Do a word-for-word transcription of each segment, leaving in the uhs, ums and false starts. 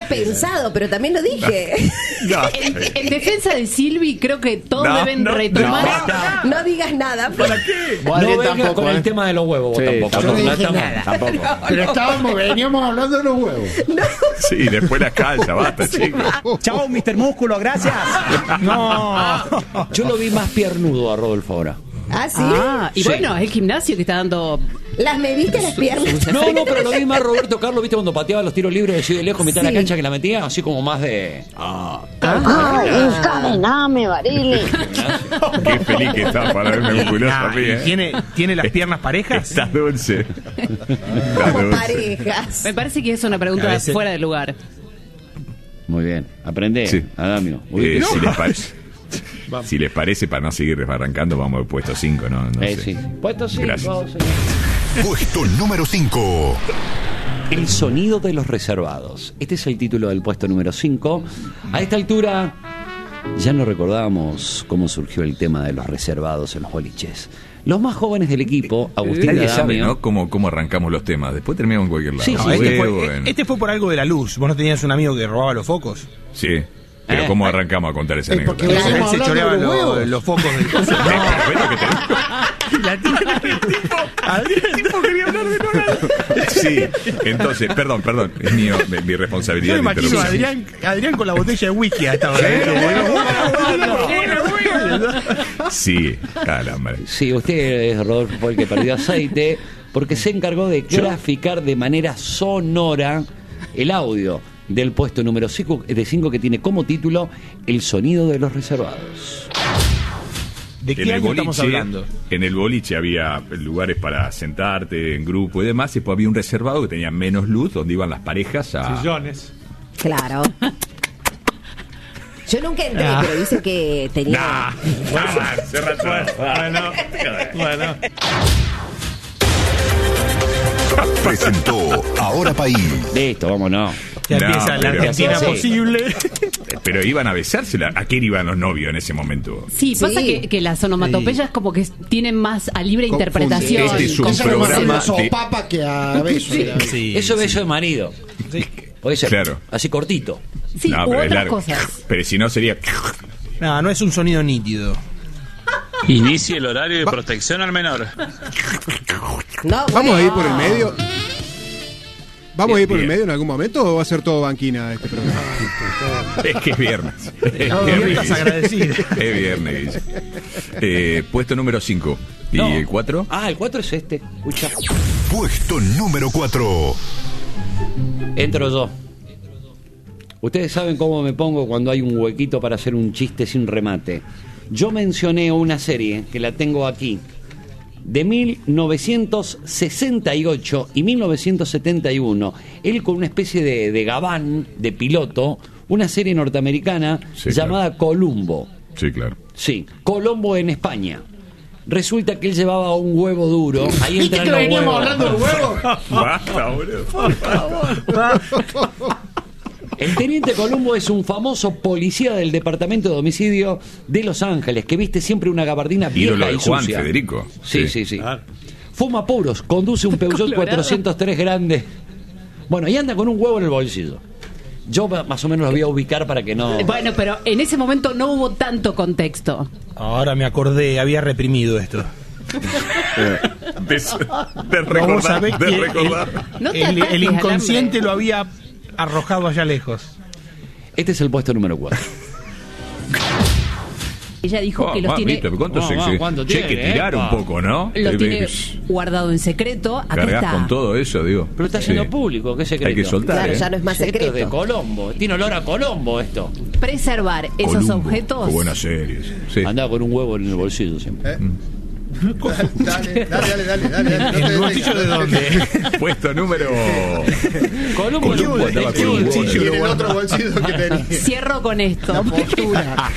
pensado, pero también lo dije. No, no. En, en defensa de Silvi, creo que todos No, deben no, retomar. No, no digas nada. ¿Para qué? Vos, No Adrián, venga tampoco, con ¿eh? el tema de los huevos, vos Sí, tampoco. yo No, no no dije estamos- nada. Tampoco. Pero estábamos, veníamos hablando de los huevos. Sí, después la calza, basta, chicos. Chao, mister Músculo, gracias. No. Yo lo vi más piernudo a Rodolfo ahora. Ah, sí. Ah, y Sí. bueno, es el gimnasio que está dando. Las mediste las piernas. No, no, pero lo vi más Roberto Carlos, ¿viste? Cuando pateaba los tiros libres así de lejos, mitad de Sí. la cancha que la metía, así como más de... Ah, Ay, encadename, Barili. Qué feliz que está para verme musculoso a mí, ¿eh? ¿Tiene, ¿Tiene las piernas parejas? Está dulce. Está Como dulce. parejas. Me parece que es una pregunta A veces- fuera de lugar. muy bien. Aprende, Sí. Adamio. Eh, No. si, les parece, si les parece, para no seguir arrancando, vamos al puesto cinco, ¿no? no Eh, sé. sí. Puesto cinco, Gracias. señor. Puesto número cinco. El sonido de los reservados. Este es el título del puesto número cinco. A esta altura ya no recordábamos cómo surgió el tema de los reservados en los boliches. Los más jóvenes del equipo, Agustín Nadie sabe, Adamio, ¿no? Cómo, cómo arrancamos los temas. Después terminamos en cualquier lado. Sí, No, sí, este, Huevo, fue, en- este fue por algo de la luz. ¿Vos no tenías un amigo que robaba los focos? Sí. Pero Eh, ¿cómo eh. arrancamos a contar esa Eh, anécdota? porque- Él Estamos se hablando choreaba de los los, huevos. los focos del coso. No, ¿ves lo que te La tía- el tipo, Adrián, el tipo quería hablar de nada. Sí, entonces, perdón, perdón, es mío, mi, mi Yo responsabilidad. me de imagino a interrumpir. Adrián, Adrián con la botella de whisky a esta hora. Sí, caramba. sí, usted, Rodolfo, fue el que perdió aceite porque se encargó de graficar de manera sonora el audio del puesto número cinco, de cinco que tiene como título El sonido de los reservados. ¿De En qué el año estamos boliche, hablando? en el boliche había lugares para sentarte en grupo y demás, y después había un reservado que tenía menos luz, donde iban las parejas a... Sillones. Claro. Yo nunca entré, Ah. pero dice que tenía. Nah, ah, cerra todo. Bueno, bueno. Presentó Ahora País. Listo, vámonos. Ya No, empieza la pero- Argentina Sí. posible. Pero iban a besarse, ¿a qué iban los novios en ese momento? Sí, Sí. pasa que, que las onomatopeyas como que tienen más a libre Confunde. interpretación. Este es un Eso es más programa a de- sopapa que a beso. Sí, Eso es sí. beso de marido. Puede ser Claro. así cortito. Sí, No, u pero es otras largo. cosas. Pero si no sería... No, no es un sonido nítido. Inicie el horario de protección al menor. No, ¿Vamos a bueno. ir por el medio? ¿Vamos a ir por el Bien. medio en algún momento o va a ser todo banquina este programa? Es que es viernes. Es No, viernes. estás agradecido. Es viernes, Guille. Eh, puesto número cinco. ¿Y No. el cuatro? Ah, el cuatro es este. Escucha. Puesto número cuatro. Entro yo. Ustedes saben cómo me pongo cuando hay un huequito para hacer un chiste sin remate. Yo mencioné una serie que la tengo aquí, de mil novecientos sesenta y ocho y mil novecientos setenta y uno. Él con una especie de, de gabán, de piloto, una serie norteamericana Sí, llamada claro. Columbo. Sí, claro. Sí, Colombo en España. Resulta que él llevaba un huevo duro. Ahí ¿Viste entran que los veníamos huevos. hablando de huevos? Basta, boludo. Por favor. El teniente Columbo es un famoso policía del departamento de homicidio de Los Ángeles que viste siempre una gabardina Ídolo vieja de y Juan, sucia. Federico. Sí, sí, sí. Fuma puros, conduce un Peugeot Colorado. cuatrocientos tres grande. Bueno, y anda con un huevo en el bolsillo. Yo ma- más o menos lo voy a ubicar para que no... Bueno, pero en ese momento no hubo tanto contexto. Ahora me acordé, había reprimido esto. De, de Vos recordar. sabés De que recordar. el, No te el- ataques el al inconsciente hambre. lo había arrojado allá lejos. Este es el puesto número cuatro. Ella dijo Oh, que los va, tiene, ¿viste? ¿Cuánto Oh, se- va, se- ¿cuánto che, hay que tiene, tirar eh? un poco, ¿no? los Eh, tiene eh, guardado en secreto. Acá Cargás está. con todo eso, digo. Pero está haciendo Sí. público, ¿qué secreto? Hay que soltar, Claro, ¿eh? ya no es más Esto es de secreto. Colombo. Tiene olor a Colombo esto. Preservar esos Columbo. objetos. Qué buenas series. Sí. Andaba con un huevo en el bolsillo siempre. Dale, dale, dale, dale, dale, dale. ¿El bolsillo de dónde? Puesto número... Colombo en un Columbo andaba bolsillo. con un huevo. Y en el otro bolsillo que tenía. Cierro con esto. Postura.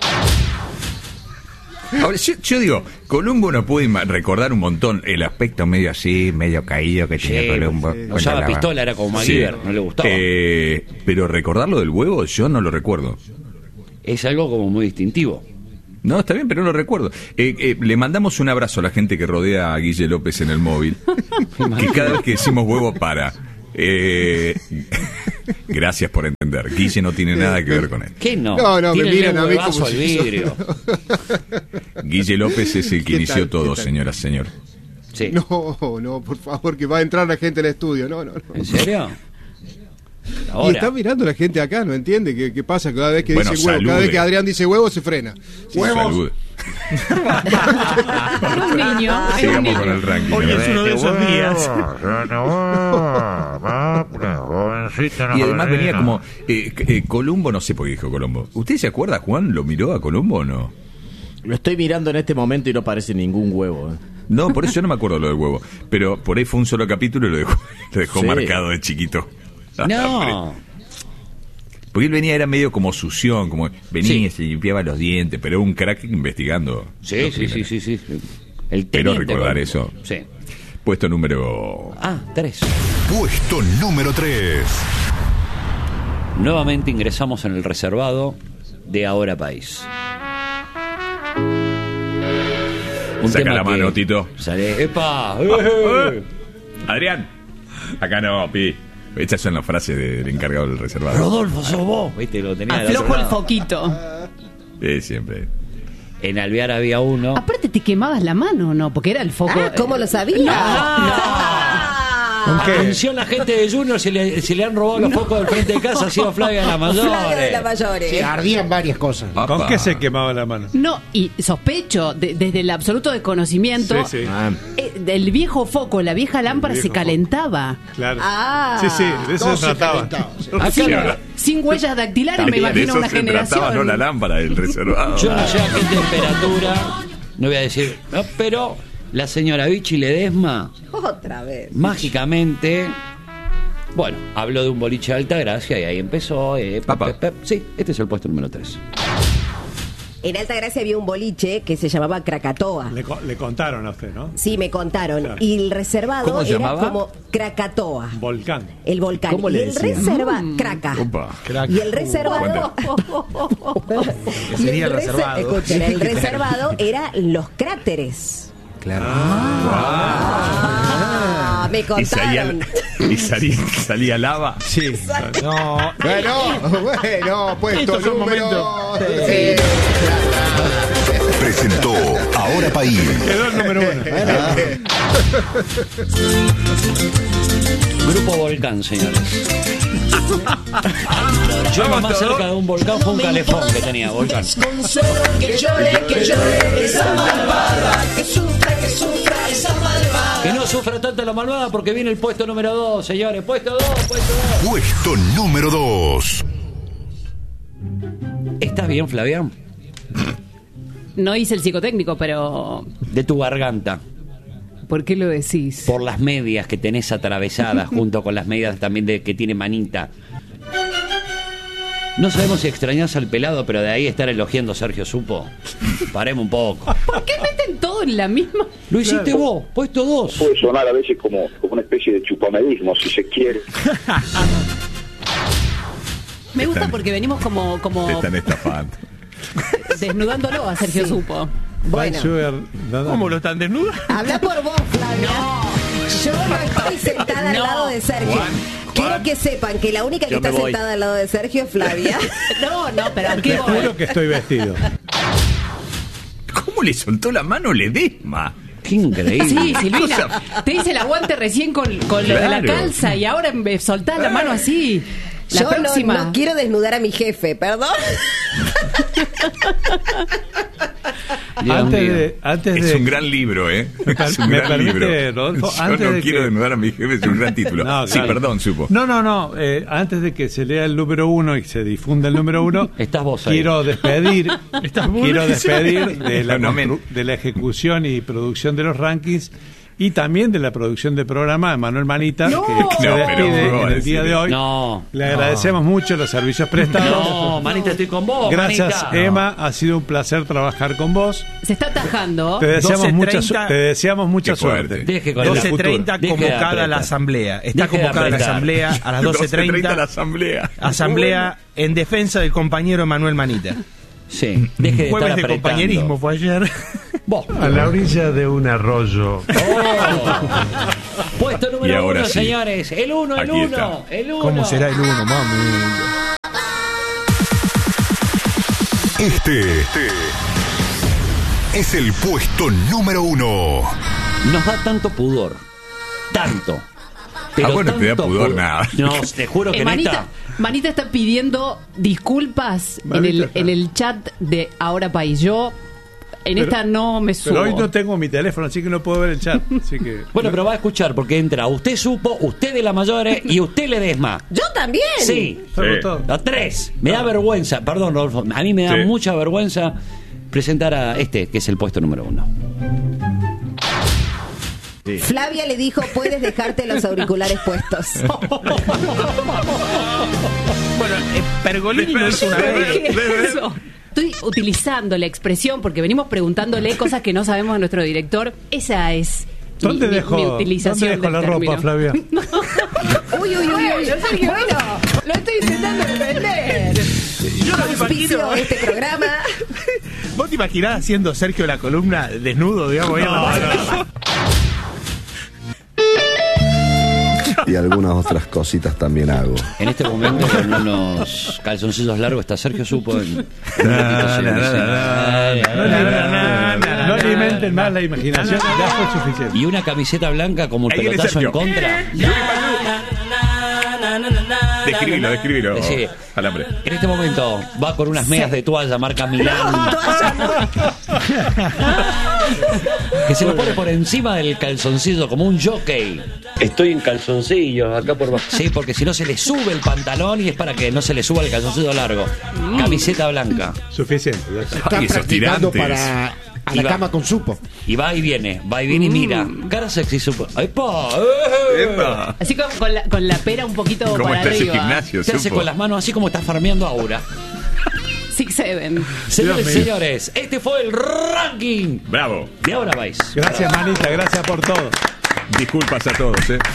Ahora, yo, yo digo, Columbo uno puede ima- recordar un montón el aspecto medio así, medio caído que tenía Sí, Columbo. sí. cuando Usaba hablaba. pistola, era como MacGyver, no le gustaba. Eh, pero recordarlo del huevo, yo no lo recuerdo. Es algo como muy distintivo. No, está bien, pero no lo recuerdo. Eh, eh, le mandamos un abrazo a la gente que rodea a Guille López en el móvil. Que cada vez que decimos huevo para. Eh, Gracias por entender. Guille no tiene nada que ver con él. ¿Qué no? No, no, me Tírenle miran un a mí huevazo como al si vidrio. Guille López es el que ¿Qué inició tal? todo, ¿Qué tal? señoras, señor. Sí. No, no, por favor, que va a entrar la gente al estudio. No, no, no. ¿En serio? Y Ahora. está mirando la gente acá, no entiende qué, qué pasa cada vez que Bueno, dice huevo. Cada salude. vez que Adrián dice huevo, se frena. Sí, ¡Huevos! salud. Es un niño. Es un Sigamos niño. con el ranking. Hoy es uno de esos días. Y además venía como eh, eh, Columbo, no sé por qué dijo Columbo. ¿Usted se acuerda, Juan? ¿Lo miró a Columbo o no? Lo estoy mirando en este momento y no parece ningún huevo. ¿eh? No, por eso yo no me acuerdo lo del huevo. Pero por ahí fue un solo capítulo y lo dejó, lo dejó Sí. marcado de chiquito. No. Porque él venía, era medio como sución, como venía Sí. y se limpiaba los dientes, pero era un crack investigando. Sí, los sí, sí, crímenes. sí, sí. El Pero teniente recordar Columbo. eso. Sí. Puesto número... Ah, tres. Puesto número tres. Nuevamente ingresamos en el reservado de Ahora País. Un Saca tema la que mano, Tito. Sale, ¡epa! Eh. Adrián, acá no, pi. Estas son las frases de- del encargado del reservado. Rodolfo, sos vos. Viste, lo tenía del otro Aflojo el lado. foquito. Sí, siempre. En Alvear había uno. Aparte te quemabas la mano, ¿no? Porque era el foco. Ah, ¿cómo lo sabía? No. Atención, la gente de Junior, si le, si le han robado los focos del frente de casa, ha sido Flavia de la Mayor. Flavia de la Mayores. Sí, ardían varias cosas. Apa. ¿Con qué se quemaba la mano? No, y sospecho, de- desde el absoluto desconocimiento, Sí, sí. Ah, eh, del viejo foco, la vieja lámpara viejo se foco. calentaba. Claro. Ah. Sí, sí, de eso No se se trataba. calentaba. Acá Sin, ahora. sin huellas dactilares, me También de imagino eso una se trataba, generación. no la lámpara del reservado. Yo no sé a qué temperatura, no voy a decir, no, pero la señora Vichy Ledesma, Otra vez. mágicamente, bueno, habló de un boliche de Altagracia y ahí empezó. Eh, pep, Papá. pep, pep. Sí, este es el puesto número tres. En Altagracia había un boliche que se llamaba Krakatoa. Le, co- le contaron a usted, ¿no? Sí, me contaron. Claro. Y el reservado ¿Cómo se era llamaba? como Krakatoa. Volcán. El volcán. ¿Cómo y le el decían? reservado. Kraka. Opa. Y el reservado. Que sería y el el reservado. Escuchen, el reservado era los cráteres. claro. Ah, me Y salía, contaron. y salía, salía lava. Sí. No. Bueno, bueno, puesto Estos son número... momentos. Sí. Presentó Ahora País. Quedó el número uno. Grupo Volcán, señores. Yo lo más cerca de un volcán fue un calefón que tenía Volcán. Que no sufra tanto la malvada porque viene el puesto número dos, señores. Puesto dos, puesto dos. Puesto número dos. ¿Estás bien, Flavián? No hice el psicotécnico, pero De tu garganta. ¿por qué lo decís? Por las medias que tenés atravesadas junto con las medias también de que tiene Manita. No sabemos si extrañás al pelado, pero de ahí estar elogiando a Sergio Supo. Paremos un poco. ¿Por qué meten todo en la misma? Lo hiciste vos, puesto dos. Puede sonar a veces como, como una especie de chupamedismo, si se quiere. Me gusta Están- porque venimos como, Te como están estafando. desnudándolo a Sergio Supo. Bueno, Sugar, no, no. ¿Cómo lo están desnudos? habla por vos, Flavia. Yo no estoy sentada al No. lado de Sergio. Juan, Quiero Juan. que sepan que la única que Yo me está voy. sentada al lado de Sergio es Flavia. No, no, pero ¿a qué Te voy? juro que estoy vestido. ¿Cómo le soltó la mano Ledesma? Qué increíble. Sí, Silvina, te hice el aguante recién con, con lo de la Claro. calza y ahora me soltás la mano así. La Yo no- próxima. No, quiero desnudar a mi jefe, perdón. Dios Antes mío. de, antes Es de un gran libro, ¿eh? Es un me gran permite, libro. Rodolfo, Yo antes no de quiero que- desnudar a mi jefe, es un gran título. No, Sí, claro. perdón, Supo. No, no, no. eh, antes de que se lea el número uno y se difunda el número uno, Estás vos ahí. quiero despedir, quiero despedir de la, No, no, constru- de la ejecución y producción de los rankings y también de la producción del programa de Manuel Manita, No. que se No, pero despide ¿cómo va a en el decir día de eso? hoy. No. Le agradecemos mucho los servicios prestados. No, Manita, estoy con vos. Gracias, Manita. Emma. Ha sido un placer trabajar con vos. Se está atajando. Te deseamos doce mucha, treinta. su- te deseamos mucha Qué fuerte. suerte. Deje con En la el- doce treinta futura. Deje de convocada la apretar. asamblea. Está Deje de convocada la apretar. asamblea a las doce doce treinta la treinta. asamblea. Asamblea en defensa del compañero Manuel Manita. Sí, deje de Jueves estar de apretando. compañerismo fue ayer. Vos. A la orilla de un arroyo. Oh. Puesto Y número ahora uno, sí. señores. El uno, el Aquí uno, está. el uno. ¿Cómo será el uno, mami? Este, este es el puesto número uno. Nos da tanto pudor. Tanto. Ah, bueno, te da tanto pudor pu- nada. No, te juro que Eh, Manita, neta. Manita está pidiendo disculpas en Manita el, está. en el chat de Ahora País. Yo en Pero- esta no me subo. Pero hoy no tengo mi teléfono, así que no puedo ver el chat. Así que... Bueno, pero va a escuchar porque entra usted supo, usted de la mayores y usted le desma. Yo también. Sí. Estamos Sí. todos. A tres. Me da vergüenza, perdón, Rodolfo, a mí me da Sí. mucha vergüenza presentar a este, que es el puesto número uno. Flavia le dijo, puedes dejarte los auriculares puestos. Bueno, eh, Pergolini lo hizo una vez. ¿Qué es eso? Estoy utilizando la expresión porque venimos preguntándole cosas que no sabemos de nuestro director. Esa es mi, ¿Dónde mi- dejo, mi utilización ¿dónde dejo la del ropa, término. Flavia? Uy, uy, uy, uy. Bueno, lo estoy intentando defender. Yo no me Auspicio imagino. de este programa. ¿Vos te imaginás haciendo Sergio la columna desnudo, digamos? ahí en la- Y algunas otras cositas también hago. En este momento, con unos calzoncillos largos, está Sergio Supo en. Na, na, na, na, No alimenten más la imaginación, ya fue suficiente. Y una camiseta blanca como el Ahí viene pelotazo en Sergio. contra. Describilo, describilo. Sí. Alambre. En este momento va con unas medias de toalla marca Milán. Que se lo pone por encima del calzoncillo como un jockey. Estoy en calzoncillos acá por bajo. Sí, porque si no se le sube el pantalón y es para que no se le suba el calzoncillo largo. Camiseta blanca. Suficiente. ya está. Está Ay, esos practicando tirantes. para a Y la va. cama con supo. Y va y viene, va y viene y mira. Cara sexy Supo. ¡Epa! ¡Eh! Epa. Así como con la, con la pera un poquito ¿Cómo para está ese arriba. gimnasio? Se hace Supo? con las manos así como está farmeando ahora. Six Seven. Señores y mío. señores, este fue el ranking Bravo. de Ahora vais. Gracias, Manita, gracias por todo. Disculpas a todos, ¿eh?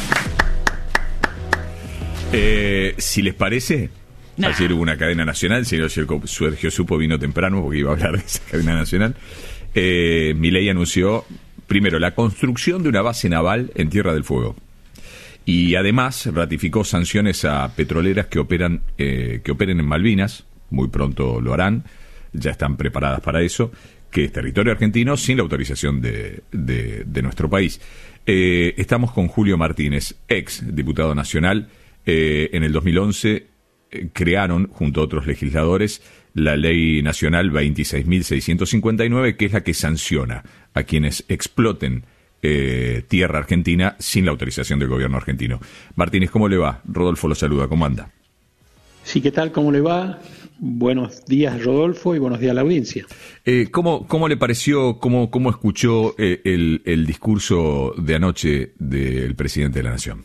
Eh, si les parece, Nah. ayer hubo una cadena nacional, señor Sergio Supo vino temprano porque iba a hablar de esa cadena nacional. Eh, Milei anunció, primero, la construcción de una base naval en Tierra del Fuego. Y además ratificó sanciones a petroleras que operan eh, que operen en Malvinas, muy pronto lo harán, ya están preparadas para eso, que es territorio argentino sin la autorización de, de, de nuestro país. Eh, estamos con Julio Martínez, ex diputado nacional. Eh, en el dos mil once eh, crearon, junto a otros legisladores, la Ley Nacional veintiséis mil seiscientos cincuenta y nueve, que es la que sanciona a quienes exploten eh, tierra argentina sin la autorización del gobierno argentino. Martínez, ¿cómo le va? Rodolfo lo saluda, ¿cómo anda? Sí, ¿qué tal? ¿Cómo le va? Buenos días, Rodolfo, y buenos días a la audiencia. Eh, ¿cómo, ¿Cómo le pareció, cómo, cómo escuchó eh, el, el discurso de anoche del presidente de la Nación?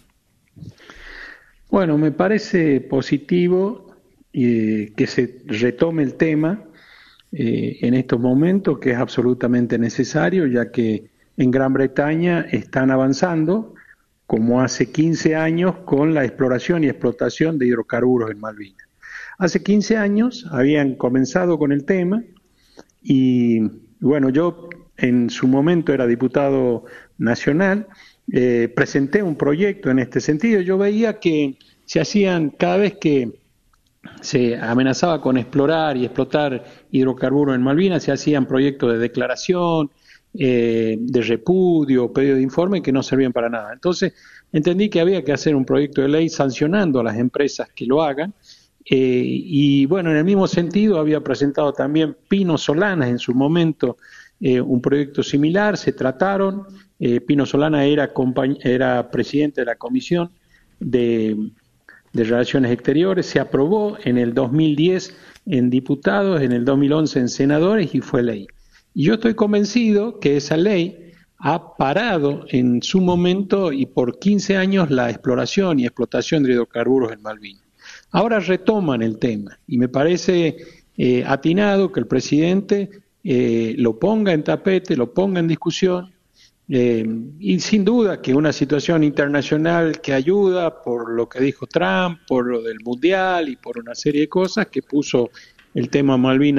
Bueno, me parece positivo eh, que se retome el tema eh, en estos momentos, que es absolutamente necesario, ya que en Gran Bretaña están avanzando, como hace quince años, con la exploración y explotación de hidrocarburos en Malvinas. Hace quince años habían comenzado con el tema y, bueno, yo en su momento era diputado nacional, eh, presenté un proyecto en este sentido. Yo veía que se hacían, cada vez que se amenazaba con explorar y explotar hidrocarburos en Malvinas, se hacían proyectos de declaración, eh, de repudio, pedido de informe que no servían para nada. Entonces entendí que había que hacer un proyecto de ley sancionando a las empresas que lo hagan. Eh, y bueno, en el mismo sentido había presentado también Pino Solanas en su momento eh, un proyecto similar, se trataron, eh, Pino Solana era, era presidente de la Comisión de, de Relaciones Exteriores, se aprobó en el dos mil diez en diputados, en el dos mil once en senadores y fue ley. Y yo estoy convencido que esa ley ha parado en su momento y por quince años la exploración y explotación de hidrocarburos en Malvinas. Ahora retoman el tema y me parece eh, atinado que el presidente eh, lo ponga en tapete, lo ponga en discusión eh, y sin duda que una situación internacional que ayuda por lo que dijo Trump, por lo del Mundial y por una serie de cosas que puso el tema Malvinas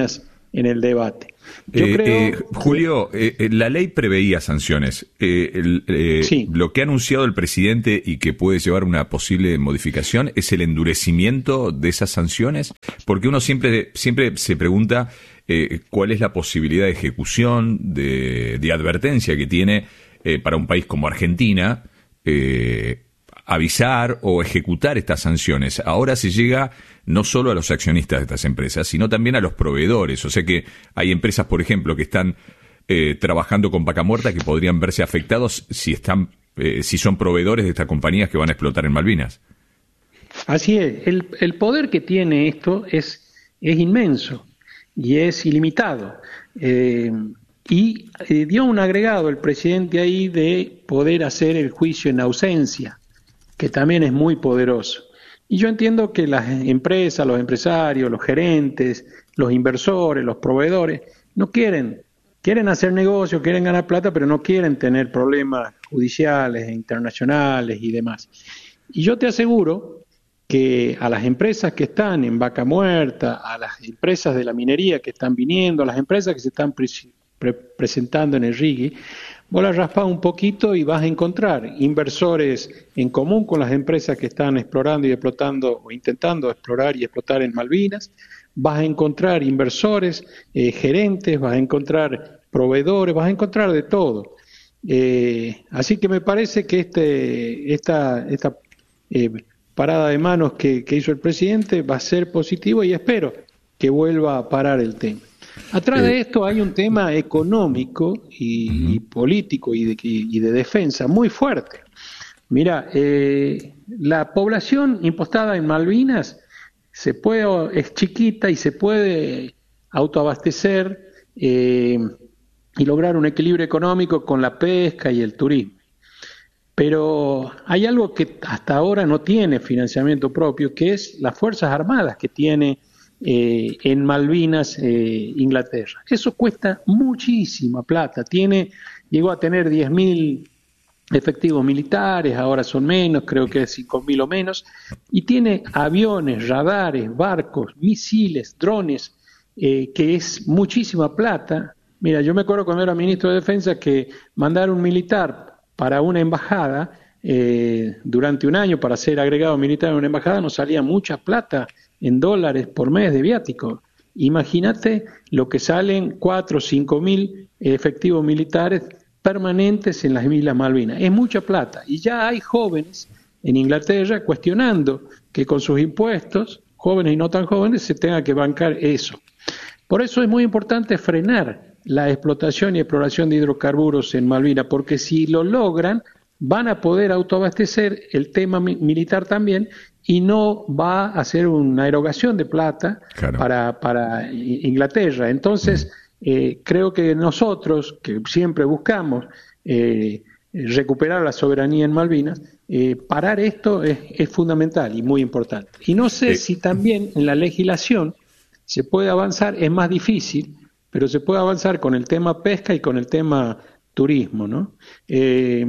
en el debate. Yo Eh, creo eh, Julio, eh, eh, la ley preveía sanciones. Eh, el, eh, Sí. Lo que ha anunciado el presidente y que puede llevar una posible modificación es el endurecimiento de esas sanciones, porque uno siempre, siempre se pregunta eh, cuál es la posibilidad de ejecución, de, de advertencia que tiene eh, para un país como Argentina eh, avisar o ejecutar estas sanciones. Ahora se llega no solo a los accionistas de estas empresas, sino también a los proveedores. O sea que hay empresas, por ejemplo, que están eh, trabajando con vaca muerta que podrían verse afectados si están, eh, si son proveedores de estas compañías que van a explotar en Malvinas. Así es, el, el poder que tiene esto es, es inmenso y es ilimitado. Eh, y eh, dio un agregado el presidente ahí de poder hacer el juicio en ausencia, que también es muy poderoso. Y yo entiendo que las empresas, los empresarios, los gerentes, los inversores, los proveedores, no quieren, quieren hacer negocio, quieren ganar plata, pero no quieren tener problemas judiciales, internacionales y demás. Y yo te aseguro que a las empresas que están en vaca muerta, a las empresas de la minería que están viniendo, a las empresas que se están pre pre presentando en el RIGI, vos la raspás un poquito y vas a encontrar inversores en común con las empresas que están explorando y explotando o intentando explorar y explotar en Malvinas, vas a encontrar inversores, eh, gerentes, vas a encontrar proveedores, vas a encontrar de todo. Eh, así que me parece que este, esta, esta eh, parada de manos que, que hizo el presidente va a ser positivo y espero que vuelva a parar el tema. Atrás de esto hay un tema económico y, y político y de, y de defensa muy fuerte. Mira, eh, la población impostada en Malvinas se puede, es chiquita y se puede autoabastecer eh, y lograr un equilibrio económico con la pesca y el turismo. Pero hay algo que hasta ahora no tiene financiamiento propio, que es las Fuerzas Armadas que tiene Eh, en Malvinas, eh, Inglaterra. Eso cuesta muchísima plata. Tiene, llegó a tener diez mil efectivos militares, ahora son menos, creo que cinco mil o menos, y tiene aviones, radares, barcos, misiles, drones, eh, que es muchísima plata. Mira, yo me acuerdo cuando era ministro de Defensa que mandar un militar para una embajada eh, durante un año para ser agregado militar en una embajada nos salía mucha plata en dólares por mes de viático. Imagínate lo que salen cuatro o cinco mil efectivos militares permanentes en las Islas Malvinas. Es mucha plata. Y ya hay jóvenes en Inglaterra cuestionando que con sus impuestos, jóvenes y no tan jóvenes, se tenga que bancar eso. Por eso es muy importante frenar la explotación y exploración de hidrocarburos en Malvinas, porque si lo logran, van a poder autoabastecer el tema mi- militar también y no va a ser una erogación de plata claro. para, para Inglaterra. Entonces, eh, creo que nosotros, que siempre buscamos eh, recuperar la soberanía en Malvinas, eh, parar esto es, es fundamental y muy importante. Y no sé eh. si también en la legislación se puede avanzar, es más difícil, pero se puede avanzar con el tema pesca y con el tema turismo, ¿no? Eh,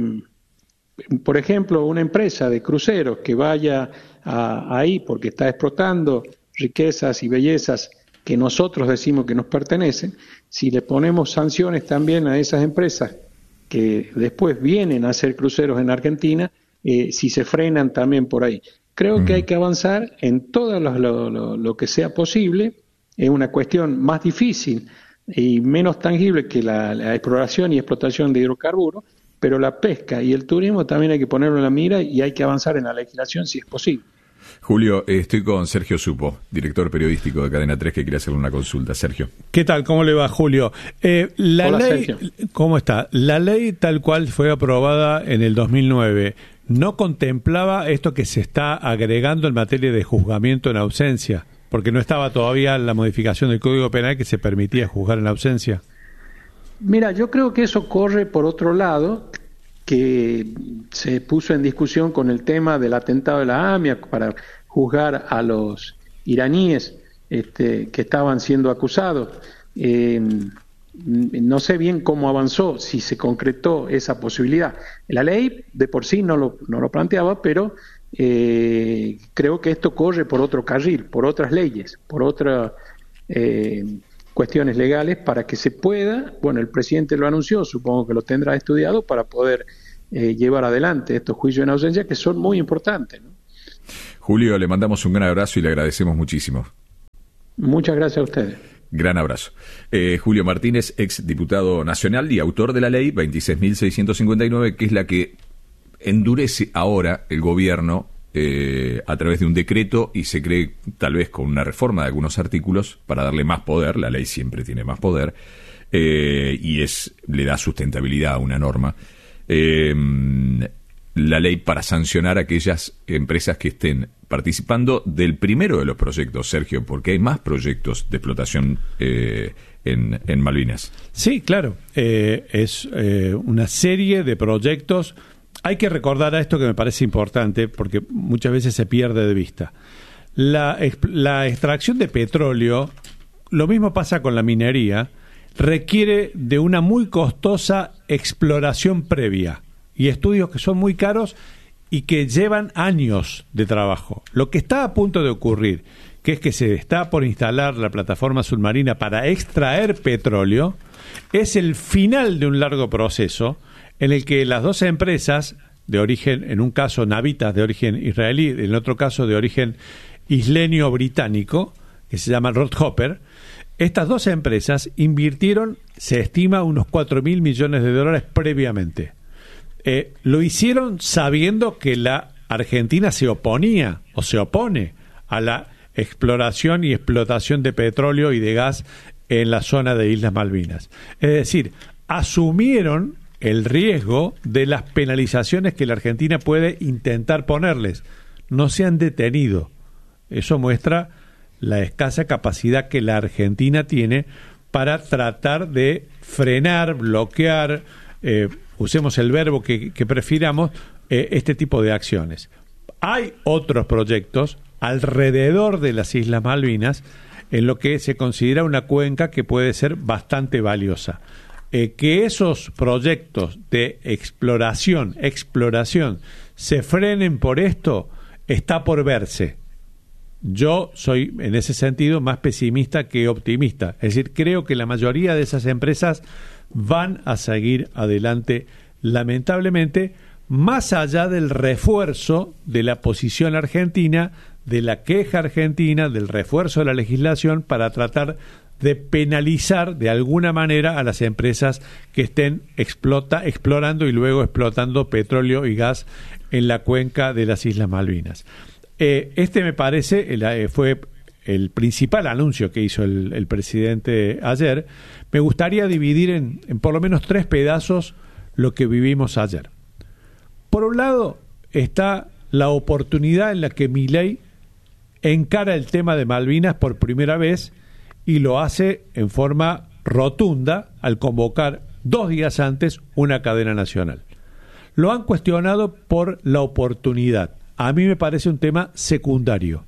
por ejemplo, una empresa de cruceros que vaya a, ahí porque está explotando riquezas y bellezas que nosotros decimos que nos pertenecen, si le ponemos sanciones también a esas empresas que después vienen a hacer cruceros en Argentina, eh, si se frenan también por ahí. Creo mm. que hay que avanzar en todo lo, lo, lo, lo que sea posible. Es una cuestión más difícil y menos tangible que la, la exploración y explotación de hidrocarburos, pero la pesca y el turismo también hay que ponerlo en la mira y hay que avanzar en la legislación si es posible. Julio, estoy con Sergio Supo, director periodístico de Cadena tres, que quiere hacerle una consulta. Sergio. ¿Qué tal? ¿Cómo le va, Julio? Eh, la Hola, ley, Sergio. ¿Cómo está? La ley tal cual fue aprobada en el dos mil nueve, ¿no contemplaba esto que se está agregando en materia de juzgamiento en ausencia? Porque no estaba todavía la modificación del Código Penal que se permitía juzgar en ausencia. Mira, yo creo que eso corre por otro lado, que se puso en discusión con el tema del atentado de la AMIA para juzgar a los iraníes este, que estaban siendo acusados. Eh, no sé bien cómo avanzó, si se concretó esa posibilidad. La ley de por sí no lo, no lo planteaba, pero eh, creo que esto corre por otro carril, por otras leyes, por otra... Eh, cuestiones legales para que se pueda, bueno, el presidente lo anunció, supongo que lo tendrá estudiado para poder eh, llevar adelante estos juicios en ausencia que son muy importantes, ¿no? Julio, le mandamos un gran abrazo y le agradecemos muchísimo. Muchas gracias a ustedes. Gran abrazo. Eh, Julio Martínez, ex diputado nacional y autor de la ley veintiséis mil seiscientos cincuenta y nueve, que es la que endurece ahora el gobierno eh, a través de un decreto y se cree tal vez con una reforma de algunos artículos para darle más poder. La ley siempre tiene más poder eh, y es le da sustentabilidad a una norma. Eh, la ley para sancionar a aquellas empresas que estén participando del primero de los proyectos, Sergio, porque hay más proyectos de explotación eh, en, en Malvinas. Sí, claro. Eh, es eh, una serie de proyectos. Hay que recordar a esto que me parece importante, porque muchas veces se pierde de vista. La, la extracción de petróleo, lo mismo pasa con la minería, requiere de una muy costosa exploración previa y estudios que son muy caros y que llevan años de trabajo. Lo que está a punto de ocurrir, que es que se está por instalar la plataforma submarina para extraer petróleo, es el final de un largo proceso en el que las dos empresas de origen, en un caso navitas de origen israelí, en otro caso de origen isleño británico, que se llama Rothhopper, estas dos empresas invirtieron, se estima, unos cuatro mil millones de dólares previamente. Eh, lo hicieron sabiendo que la Argentina se oponía o se opone a la exploración y explotación de petróleo y de gas en la zona de Islas Malvinas. Es decir, asumieron el riesgo de las penalizaciones que la Argentina puede intentar ponerles. No se han detenido. Eso muestra la escasa capacidad que la Argentina tiene para tratar de frenar, bloquear, eh, usemos el verbo que, que prefiramos, eh, este tipo de acciones. Hay otros proyectos alrededor de las Islas Malvinas en lo que se considera una cuenca que puede ser bastante valiosa. Eh, que esos proyectos de exploración, exploración, se frenen por esto, está por verse. Yo soy, en ese sentido, más pesimista que optimista. Es decir, creo que la mayoría de esas empresas van a seguir adelante, lamentablemente, más allá del refuerzo de la posición argentina, de la queja argentina, del refuerzo de la legislación para tratar de penalizar de alguna manera a las empresas que estén explota, explorando y luego explotando petróleo y gas en la cuenca de las Islas Malvinas. Eh, este me parece el, eh, fue el principal anuncio que hizo el, el presidente ayer. Me gustaría dividir en, en por lo menos tres pedazos lo que vivimos ayer. Por un lado está la oportunidad en la que Milei encara el tema de Malvinas por primera vez y lo hace en forma rotunda al convocar dos días antes una cadena nacional. Lo han cuestionado por la oportunidad. A mí me parece un tema secundario.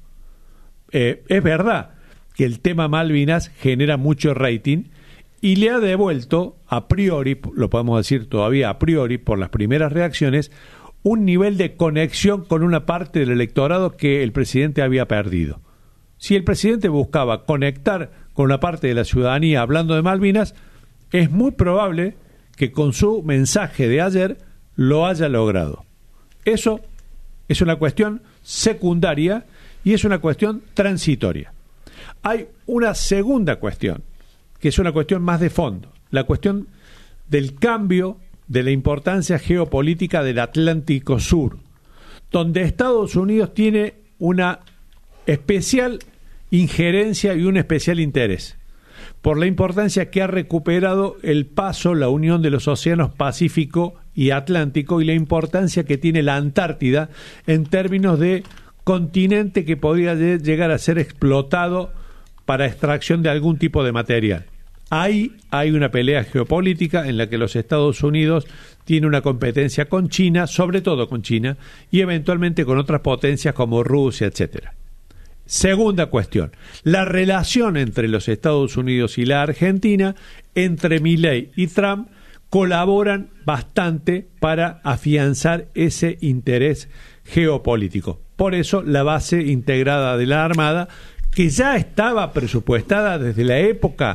Eh, es verdad que el tema Malvinas genera mucho rating y le ha devuelto a priori, lo podemos decir todavía a priori por las primeras reacciones, un nivel de conexión con una parte del electorado que el presidente había perdido. Si el presidente buscaba conectar con una parte de la ciudadanía hablando de Malvinas, es muy probable que con su mensaje de ayer lo haya logrado. Eso es una cuestión secundaria y es una cuestión transitoria. Hay una segunda cuestión, que es una cuestión más de fondo, la cuestión del cambio de la importancia geopolítica del Atlántico Sur, donde Estados Unidos tiene una especial injerencia y un especial interés, por la importancia que ha recuperado el paso, la unión de los océanos Pacífico y Atlántico y la importancia que tiene la Antártida en términos de continente que podría llegar a ser explotado para extracción de algún tipo de material. Ahí hay una pelea geopolítica en la que los Estados Unidos tiene una competencia con China, sobre todo con China, y eventualmente con otras potencias como Rusia, etcétera. Segunda cuestión, la relación entre los Estados Unidos y la Argentina, entre Milei y Trump, colaboran bastante para afianzar ese interés geopolítico. Por eso la base integrada de la Armada, que ya estaba presupuestada desde la época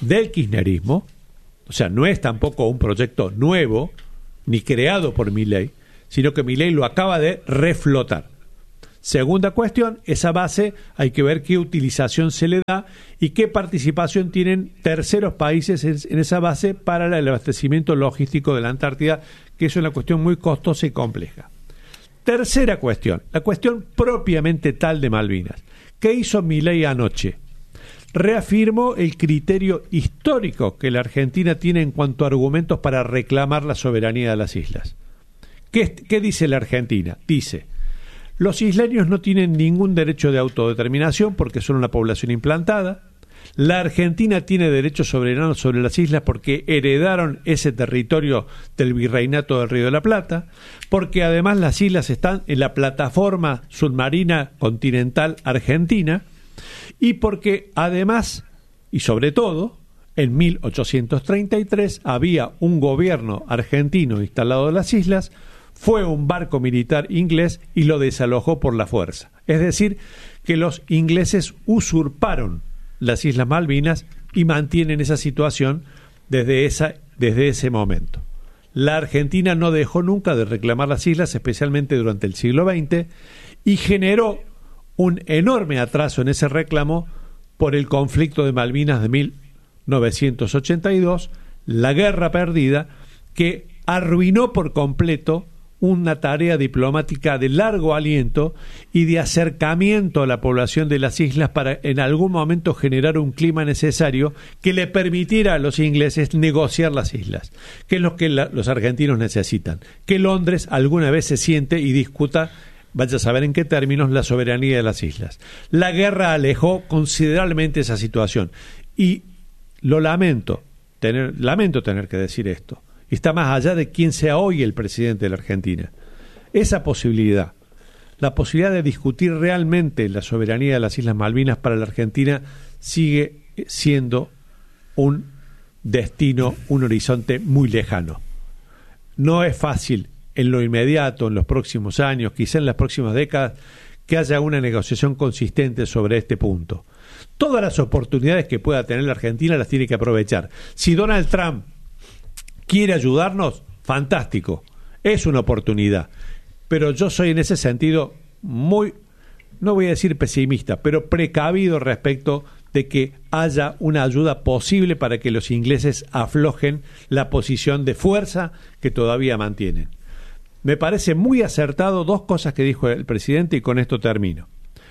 del kirchnerismo, o sea, no es tampoco un proyecto nuevo, ni creado por Milei, sino que Milei lo acaba de reflotar. Segunda cuestión, esa base hay que ver qué utilización se le da y qué participación tienen terceros países en, en esa base para el abastecimiento logístico de la Antártida, que es una cuestión muy costosa y compleja. Tercera cuestión, la cuestión propiamente tal de Malvinas. ¿Qué hizo Milei anoche? Reafirmó el criterio histórico que la Argentina tiene en cuanto a argumentos para reclamar la soberanía de las islas. ¿Qué, qué dice la Argentina? Dice: los isleños no tienen ningún derecho de autodeterminación porque son una población implantada. La Argentina tiene derecho soberano sobre las islas porque heredaron ese territorio del virreinato del Río de la Plata, porque además las islas están en la plataforma submarina continental argentina, y porque además, y sobre todo, en mil ochocientos treinta y tres había un gobierno argentino instalado en las islas, fue un barco militar inglés y lo desalojó por la fuerza. Es decir, que los ingleses usurparon las Islas Malvinas y mantienen esa situación desde, esa, desde ese momento. La Argentina no dejó nunca de reclamar las islas, especialmente durante el siglo veinte, y generó un enorme atraso en ese reclamo por el conflicto de Malvinas de mil novecientos ochenta y dos, la guerra perdida, que arruinó por completo una tarea diplomática de largo aliento y de acercamiento a la población de las islas para en algún momento generar un clima necesario que le permitiera a los ingleses negociar las islas, que es lo que la, los argentinos necesitan, que Londres alguna vez se siente y discuta, vaya a saber en qué términos, la soberanía de las islas. La guerra alejó considerablemente esa situación y lo lamento, tener, lamento tener que decir esto. Está más allá de quién sea hoy el presidente de la Argentina. Esa posibilidad, la posibilidad de discutir realmente la soberanía de las Islas Malvinas para la Argentina, sigue siendo un destino, un horizonte muy lejano. No es fácil en lo inmediato, en los próximos años, quizá en las próximas décadas, que haya una negociación consistente sobre este punto. Todas las oportunidades que pueda tener la Argentina las tiene que aprovechar. Si Donald Trump quiere ayudarnos, fantástico, es una oportunidad, pero yo soy en ese sentido muy, no voy a decir pesimista, pero precavido respecto de que haya una ayuda posible para que los ingleses aflojen la posición de fuerza que todavía mantienen. Me parece muy acertado dos cosas que dijo el presidente y con esto termino.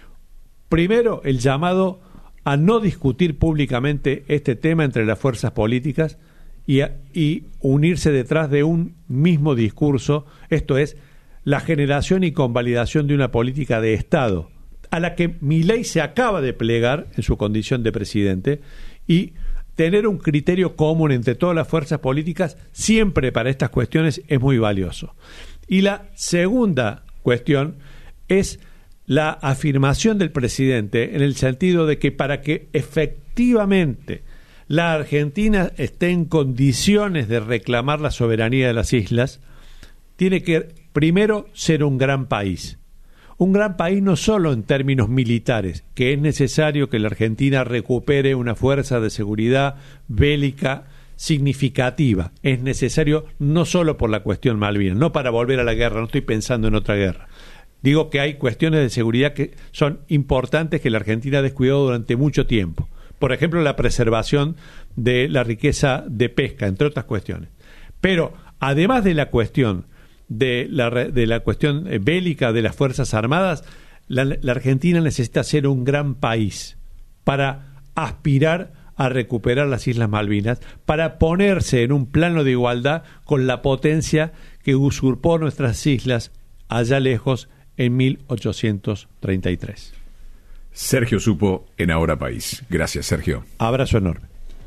Primero, el llamado a no discutir públicamente este tema entre las fuerzas políticas Y, a, y unirse detrás de un mismo discurso, esto es, la generación y convalidación de una política de Estado, a la que Milei se acaba de plegar en su condición de presidente, y tener un criterio común entre todas las fuerzas políticas siempre para estas cuestiones es muy valioso. Y la segunda cuestión es la afirmación del presidente en el sentido de que para que efectivamente la Argentina esté en condiciones de reclamar la soberanía de las islas, tiene que primero ser un gran país. Un gran país no solo en términos militares, que es necesario que la Argentina recupere una fuerza de seguridad bélica significativa. Es necesario no solo por la cuestión Malvinas, no para volver a la guerra, no estoy pensando en otra guerra. Digo que hay cuestiones de seguridad que son importantes que la Argentina ha descuidado durante mucho tiempo. Por ejemplo, la preservación de la riqueza de pesca, entre otras cuestiones. Pero, además de la cuestión de la, de la cuestión bélica de las Fuerzas Armadas, la, la Argentina necesita ser un gran país para aspirar a recuperar las Islas Malvinas, para ponerse en un plano de igualdad con la potencia que usurpó nuestras islas allá lejos en mil ochocientos treinta y tres. Sergio Supo en Ahora País. Gracias, Sergio. Abrazo enorme.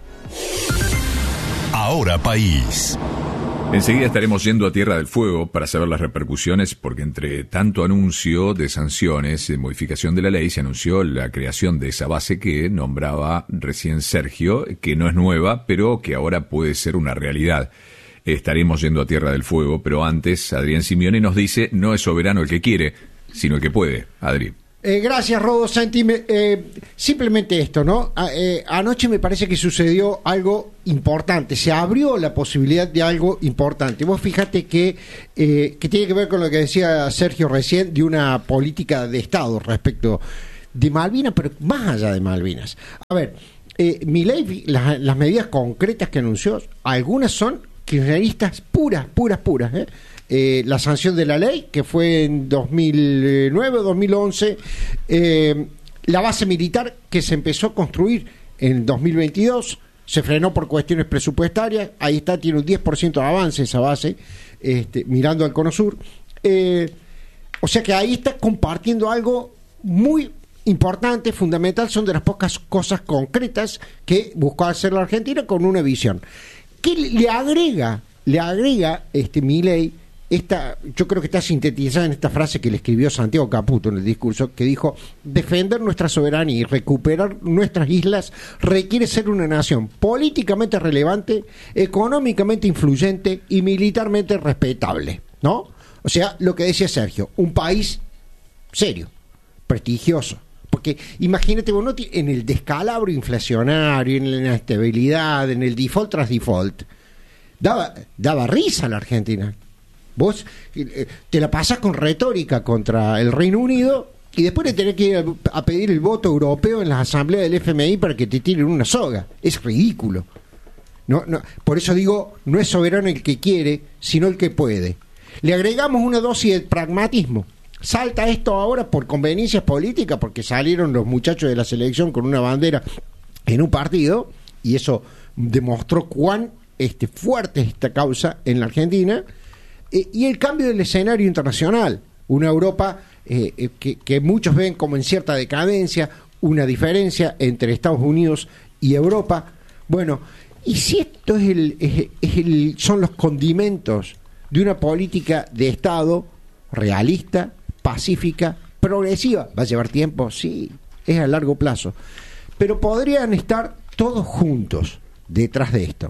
Ahora País. Enseguida estaremos yendo a Tierra del Fuego para saber las repercusiones, porque entre tanto anuncio de sanciones, de modificación de la ley, se anunció la creación de esa base que nombraba recién Sergio, que no es nueva, pero que ahora puede ser una realidad. Estaremos yendo a Tierra del Fuego, pero antes Adrián Simeone nos dice, no es soberano el que quiere, sino el que puede. Adri. Eh, gracias, Rodo Santi. Me, eh, simplemente esto, ¿no? A, eh, anoche me parece que sucedió algo importante. Se abrió la posibilidad de algo importante. Vos fíjate que, eh, que tiene que ver con lo que decía Sergio recién, de una política de Estado respecto de Malvinas, pero más allá de Malvinas. A ver, eh, Milei, las, las medidas concretas que anunció, algunas son kirchneristas puras, puras, puras, ¿eh? Eh, la sanción de la ley, que fue en dos mil nueve o dos mil once, eh, la base militar que se empezó a construir en dos mil veintidós, se frenó por cuestiones presupuestarias, ahí está, tiene un diez por ciento de avance esa base, este, mirando al Cono Sur, eh, o sea que ahí está compartiendo algo muy importante, fundamental, son de las pocas cosas concretas que buscó hacer la Argentina con una visión. ¿Qué le agrega? Le agrega este Milei. Esta, yo creo que está sintetizada en esta frase que le escribió Santiago Caputo en el discurso, que dijo: defender nuestra soberanía y recuperar nuestras islas requiere ser una nación políticamente relevante, económicamente influyente y militarmente respetable, ¿no? O sea, lo que decía Sergio, un país serio, prestigioso. Porque imagínate, vos, ¿no? En el descalabro inflacionario, en la inestabilidad, en el default tras default, daba, daba risa a la Argentina. Vos eh, te la pasas con retórica contra el Reino Unido y después le tenés que ir a, a pedir el voto europeo en las asambleas del F M I para que te tiren una soga. Es ridículo. No, no, por eso digo, no es soberano el que quiere, sino el que puede. Le agregamos una dosis de pragmatismo. Salta esto ahora por conveniencias políticas, porque salieron los muchachos de la selección con una bandera en un partido, y eso demostró cuán este, fuerte es esta causa en la Argentina. Eh, y el cambio del escenario internacional, una Europa eh, eh, que, que muchos ven como en cierta decadencia, una diferencia entre Estados Unidos y Europa. Bueno, y si esto es el, es, es el, son los condimentos de una política de Estado realista, pacífica, progresiva, ¿va a llevar tiempo? Sí, es a largo plazo, pero podrían estar todos juntos detrás de esto.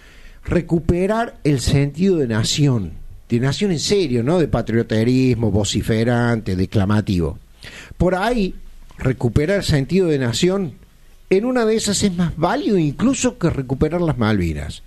Recuperar el sentido de nación, de nación en serio, no de patrioterismo vociferante, declamativo. Por ahí, recuperar el sentido de nación, en una de esas es más válido incluso que recuperar las Malvinas.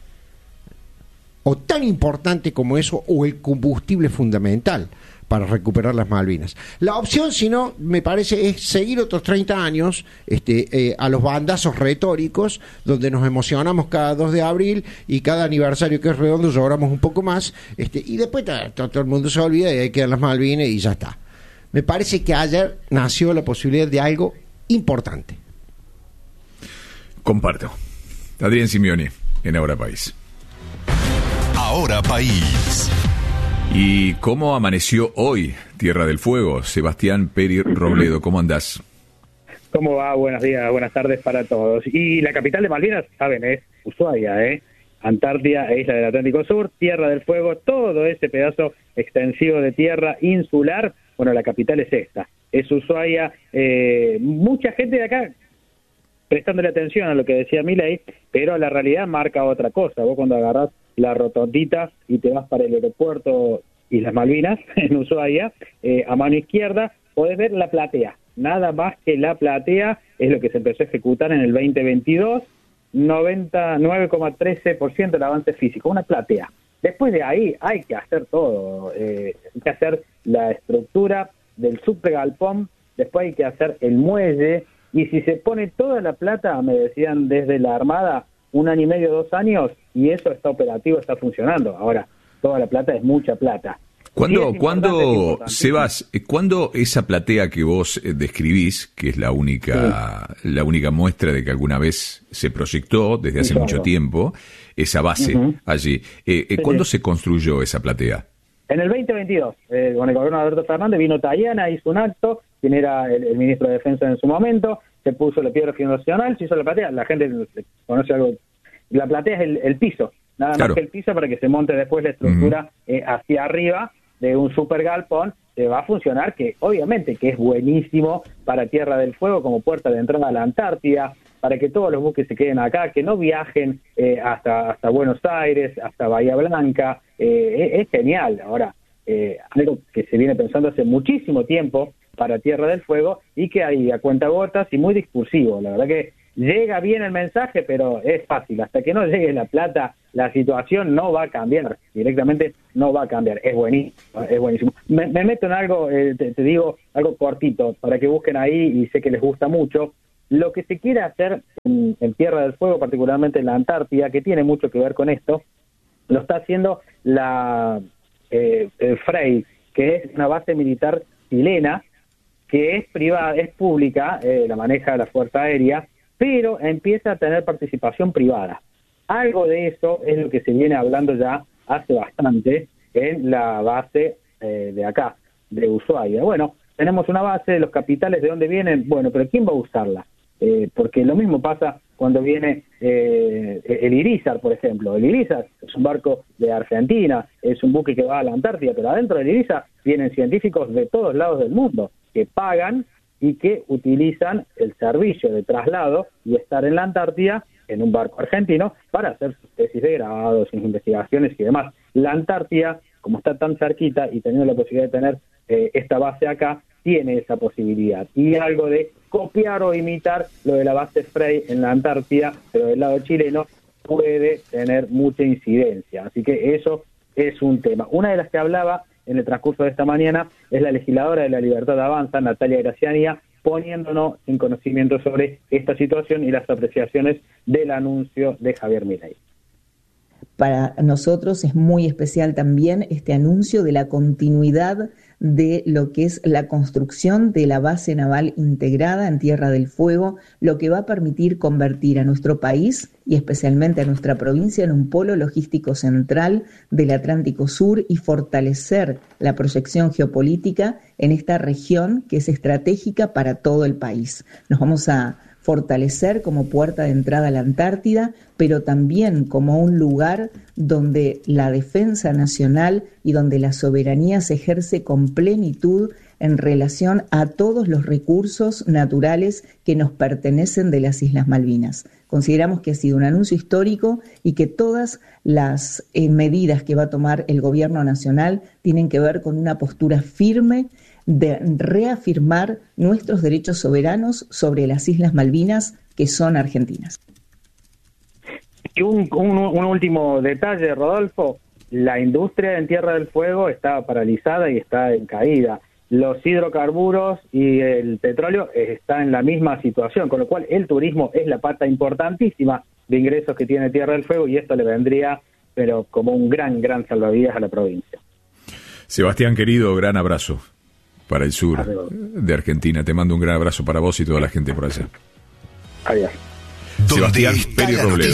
O tan importante como eso, o el combustible fundamental para recuperar las Malvinas. La opción, si no, me parece, es seguir otros treinta años este, eh, a los bandazos retóricos, donde nos emocionamos cada dos de abril y cada aniversario que es redondo lloramos un poco más, este, y después todo, todo el mundo se olvida y ahí quedan las Malvinas y ya está. Me parece que ayer nació la posibilidad de algo importante. Comparto. Adrián Simioni, en Ahora País. Ahora País. ¿Y cómo amaneció hoy Tierra del Fuego? Sebastián Peri Robledo, ¿cómo andás? ¿Cómo va? Buenos días, buenas tardes para todos. Y la capital de Malvinas, saben, es Ushuaia, ¿eh? Antártida e isla del Atlántico Sur, Tierra del Fuego, todo ese pedazo extensivo de tierra insular. Bueno, la capital es esta, es Ushuaia. Eh, mucha gente de acá prestándole atención a lo que decía Milei, pero la realidad marca otra cosa. Vos cuando agarrás la rotondita y te vas para el aeropuerto Islas Malvinas, en Ushuaia, eh, a mano izquierda, podés ver la platea. Nada más que la platea es lo que se empezó a ejecutar en el veinte veintidós, noventa, nueve coma trece por ciento del avance físico, una platea. Después de ahí hay que hacer todo, eh, hay que hacer la estructura del subgalpón, después hay que hacer el muelle, y si se pone toda la plata, me decían desde la Armada, un año y medio, dos años, y eso está operativo, está funcionando. Ahora, toda la plata es mucha plata. ¿Cuándo, sí, ¿cuándo Sebas, cuándo esa platea que vos describís, que es la única sí. la única muestra de que alguna vez se proyectó desde hace sí, mucho claro. tiempo, esa base uh-huh. allí, eh, sí, ¿cuándo sí. se construyó esa platea? En el veinte veintidós, eh, con el gobierno de Alberto Fernández, vino Tayana, hizo un acto, quien era el, el ministro de Defensa en su momento, se puso la piedra fundacional, se hizo la platea, la gente conoce algo, la platea es el, el piso, nada claro. más que el piso para que se monte después la estructura uh-huh. eh, hacia arriba de un super galpón, que va a funcionar, que obviamente que es buenísimo para Tierra del Fuego como puerta de entrada a la Antártida, para que todos los buques se queden acá, que no viajen eh, hasta hasta Buenos Aires, hasta Bahía Blanca, eh, es, es genial. Ahora, eh, algo que se viene pensando hace muchísimo tiempo, para Tierra del Fuego y que hay a cuentagotas y muy discursivo. La verdad que llega bien el mensaje, pero es fácil. Hasta que no llegue la plata, la situación no va a cambiar. Directamente no va a cambiar. Es buenísimo. Es buenísimo. Me, me meto en algo, eh, te, te digo, algo cortito, para que busquen ahí, y sé que les gusta mucho. Lo que se quiere hacer en, en Tierra del Fuego, particularmente en la Antártida, que tiene mucho que ver con esto, lo está haciendo la eh, eh, Frey, que es una base militar chilena, que es privada, es pública, eh, la maneja la Fuerza Aérea, pero empieza a tener participación privada. Algo de eso es lo que se viene hablando ya hace bastante en la base eh, de acá, de Ushuaia. Bueno, tenemos una base, los capitales de dónde vienen, bueno, pero ¿quién va a usarla? Eh, porque lo mismo pasa cuando viene eh, el Irizar, por ejemplo. El Irizar es un barco de Argentina, es un buque que va a la Antártida, pero adentro del Irizar vienen científicos de todos lados del mundo que pagan y que utilizan el servicio de traslado y estar en la Antártida en un barco argentino para hacer sus tesis de grado, sus investigaciones y demás. La Antártida, como está tan cerquita y teniendo la posibilidad de tener eh, esta base acá, tiene esa posibilidad. Y algo de copiar o imitar lo de la base Frey en la Antártida, pero del lado chileno, puede tener mucha incidencia. Así que eso es un tema. Una de las que hablaba en el transcurso de esta mañana es la legisladora de La Libertad Avanza, Natalia Graciania, poniéndonos en conocimiento sobre esta situación y las apreciaciones del anuncio de Javier Milei. Para nosotros es muy especial también este anuncio de la continuidad de lo que es la construcción de la base naval integrada en Tierra del Fuego, lo que va a permitir convertir a nuestro país y especialmente a nuestra provincia en un polo logístico central del Atlántico Sur y fortalecer la proyección geopolítica en esta región que es estratégica para todo el país. Nos vamos a fortalecer como puerta de entrada a la Antártida, pero también como un lugar donde la defensa nacional y donde la soberanía se ejerce con plenitud en relación a todos los recursos naturales que nos pertenecen de las Islas Malvinas. Consideramos que ha sido un anuncio histórico y que todas las eh, medidas que va a tomar el gobierno nacional tienen que ver con una postura firme de reafirmar nuestros derechos soberanos sobre las Islas Malvinas, que son argentinas. Y un, un, un último detalle, Rodolfo, la industria en Tierra del Fuego está paralizada y está en caída. Los hidrocarburos y el petróleo están en la misma situación, con lo cual el turismo es la pata importantísima de ingresos que tiene Tierra del Fuego y esto le vendría, pero como un gran, gran salvavidas a la provincia. Sebastián, querido, gran abrazo para el sur de Argentina. Te mando un gran abrazo para vos y toda la gente por allá. Adiós. Sebastián Peri Robledo.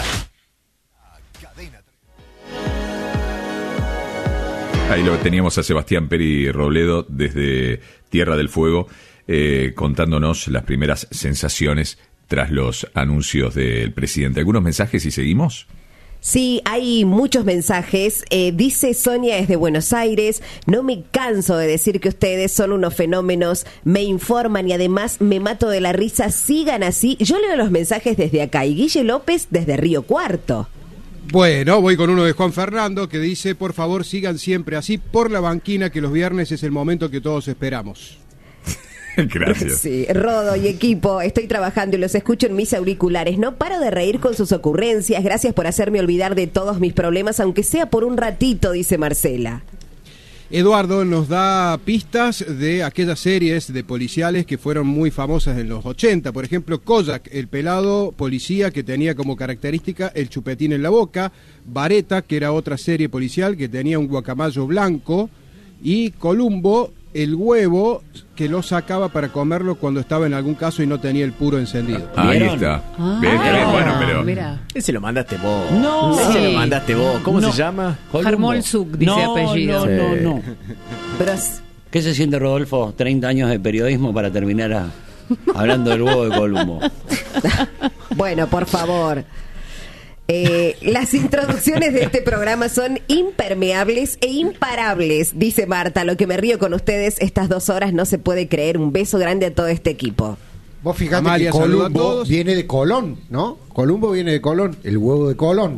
Ahí lo teníamos a Sebastián Peri Robledo desde Tierra del Fuego, eh, contándonos las primeras sensaciones tras los anuncios del presidente. ¿Algunos mensajes y seguimos? Sí, hay muchos mensajes. Eh, dice Sonia desde Buenos Aires: no me canso de decir que ustedes son unos fenómenos, me informan y además me mato de la risa, sigan así. Yo leo los mensajes desde acá. Y Guille López desde Río Cuarto. Bueno, voy con uno de Juan Fernando que dice: por favor sigan siempre así por la banquina, que los viernes es el momento que todos esperamos. Gracias. Sí, Rodo y equipo, estoy trabajando y los escucho en mis auriculares. No paro de reír con sus ocurrencias. Gracias por hacerme olvidar de todos mis problemas, aunque sea por un ratito, dice Marcela. Eduardo nos da pistas de aquellas series de policiales que fueron muy famosas en los ochenta. Por ejemplo, Kojak, el pelado policía que tenía como característica el chupetín en la boca. Vareta, que era otra serie policial que tenía un guacamayo blanco. Y Columbo, el huevo que lo sacaba para comerlo cuando estaba en algún caso y no tenía el puro encendido. Ahí está. Ah, ¿Ves? ah, Bueno, pero mira. Ese lo mandaste vos. No. Ese Sí. lo mandaste vos. ¿Cómo No. se llama? Harmolzuk dice no, apellido. No, no, no. Bros. ¿Qué se siente, Rodolfo? treinta años de periodismo para terminar a- hablando del huevo de Columbo. Bueno, por favor. Eh, las introducciones de este programa son impermeables e imparables, dice Marta. Lo que me río con ustedes estas dos horas no se puede creer. Un beso grande a todo este equipo. Vos fijate Amalia, que saluda a Columbo todos. viene de Colón, ¿no? Columbo viene de Colón, el huevo de Colón.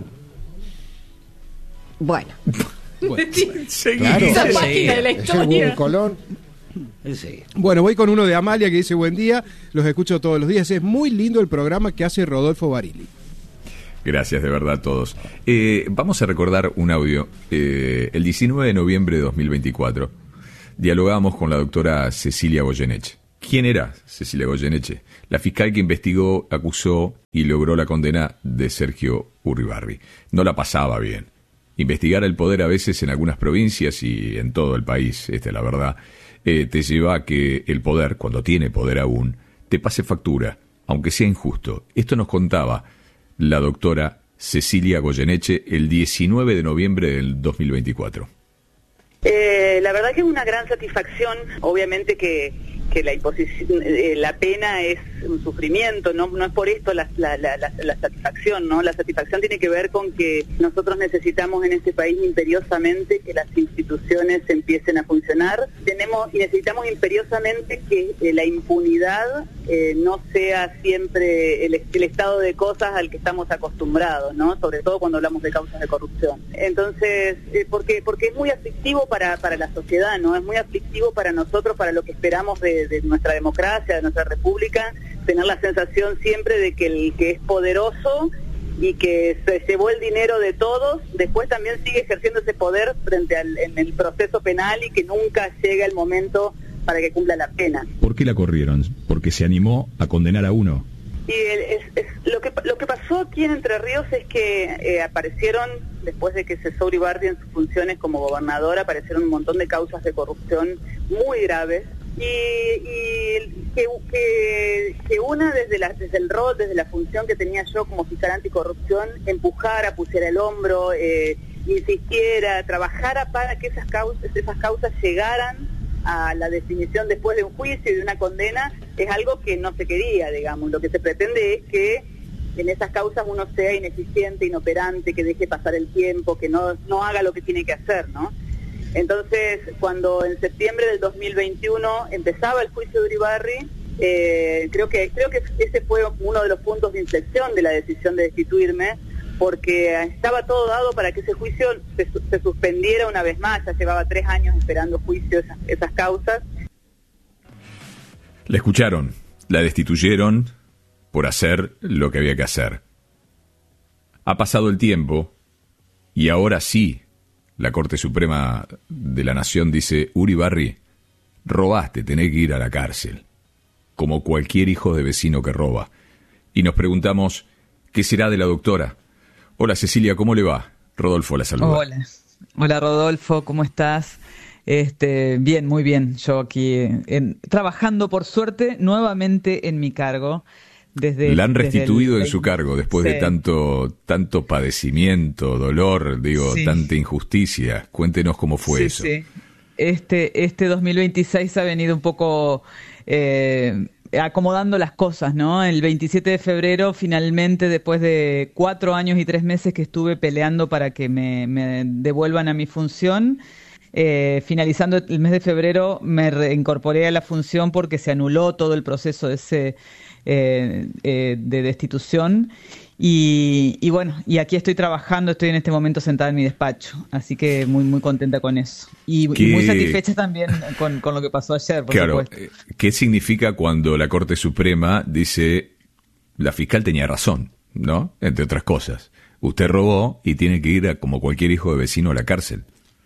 Bueno. Bueno, seguí. Claro. Esa página de la Es el huevo de historia. Colón. Sí. Bueno, voy con uno de Amalia que dice: buen día, los escucho todos los días. Es muy lindo el programa que hace Rodolfo Barili. Gracias de verdad a todos. Eh, vamos a recordar un audio. Eh, el diecinueve de noviembre de dos mil veinticuatro dialogamos con la doctora Cecilia Goyeneche. ¿Quién era Cecilia Goyeneche? La fiscal que investigó, acusó y logró la condena de Sergio Uribarri. No la pasaba bien. Investigar el poder a veces en algunas provincias y en todo el país, esta es la verdad, eh, te lleva a que el poder, cuando tiene poder aún, te pase factura, aunque sea injusto. Esto nos contaba la doctora Cecilia Goyeneche el diecinueve de noviembre del dos mil veinticuatro. Eh, la verdad que es una gran satisfacción, obviamente que, que la imposición, eh, la pena es un sufrimiento, no, no es por esto la, la, la, la, la satisfacción, ¿no? La satisfacción tiene que ver con que nosotros necesitamos en este país imperiosamente que las instituciones empiecen a funcionar, tenemos y necesitamos imperiosamente que eh, la impunidad eh, no sea siempre el, el estado de cosas al que estamos acostumbrados, ¿no? Sobre todo cuando hablamos de causas de corrupción. Entonces, eh, porque porque es muy aflictivo para, para la sociedad, ¿no? Es muy aflictivo para nosotros, para lo que esperamos de, de nuestra democracia, de nuestra república, tener la sensación siempre de que el que es poderoso y que se llevó el dinero de todos, después también sigue ejerciendo ese poder frente al en el proceso penal y que nunca llega el momento para que cumpla la pena. ¿Por qué la corrieron? Porque se animó a condenar a uno. Y el, es, es, lo que lo que pasó aquí en Entre Ríos es que eh, aparecieron, después de que cesó Uribarri en sus funciones como gobernador, aparecieron un montón de causas de corrupción muy graves. Y, y que, que, que una desde, la, desde el rol, desde la función que tenía yo como fiscal anticorrupción, empujara, pusiera el hombro, eh, insistiera, trabajara para que esas causas, esas causas llegaran a la definición después de un juicio y de una condena, es algo que no se quería, digamos. Lo que se pretende es que en esas causas uno sea ineficiente, inoperante, que deje pasar el tiempo, que no, no haga lo que tiene que hacer, ¿no? Entonces, cuando en septiembre del dos mil veintiuno empezaba el juicio de Uribarri, eh, creo que creo que ese fue uno de los puntos de inflexión de la decisión de destituirme, porque estaba todo dado para que ese juicio se, se suspendiera una vez más. Ya llevaba tres años esperando juicio esas, esas causas. La escucharon, la destituyeron por hacer lo que había que hacer. Ha pasado el tiempo y ahora sí. La Corte Suprema de la Nación dice: Uribarri, robaste, tenés que ir a la cárcel, como cualquier hijo de vecino que roba. Y nos preguntamos, ¿qué será de la doctora? Hola Cecilia, ¿cómo le va? Rodolfo la saluda. Hola, hola Rodolfo, ¿cómo estás? Este, bien, muy bien. Yo aquí en, trabajando, por suerte, nuevamente en mi cargo. Desde, la han restituido el... en su cargo después sí. de tanto tanto padecimiento, dolor, digo, sí. tanta injusticia. Cuéntenos cómo fue sí, eso. Sí. Este este dos mil veintiséis ha venido un poco eh, acomodando las cosas, ¿no? El veintisiete de febrero, finalmente, después de cuatro años y tres meses que estuve peleando para que me, me devuelvan a mi función, eh, finalizando el mes de febrero me reincorporé a la función porque se anuló todo el proceso de ese Eh, eh, de destitución y, y bueno, y aquí estoy trabajando, estoy en este momento sentada en mi despacho, así que muy muy contenta con eso y, y muy satisfecha también con, con lo que pasó ayer, por claro, supuesto. ¿Qué significa cuando la Corte Suprema dice la fiscal tenía razón, ¿no? Entre otras cosas, usted robó y tiene que ir a, como cualquier hijo de vecino, a la cárcel?